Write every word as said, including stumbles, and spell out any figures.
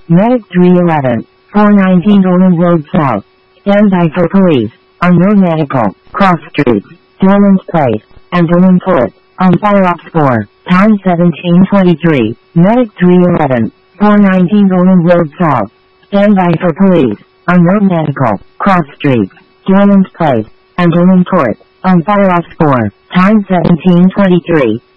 Medic three eleven, four nineteen Dolan Road South. Stand by for police. On Road Medical, Cross Street, Dorland Place, and Dorland Court. On Fire Ops four, time seventeen twenty-three. Medic three eleven, four nineteen Dolan Road South. Stand by for police. On Road Medical, Cross Street, Dorland Place, and Dorland Court. On Fire Ops four, time seventeen twenty-three.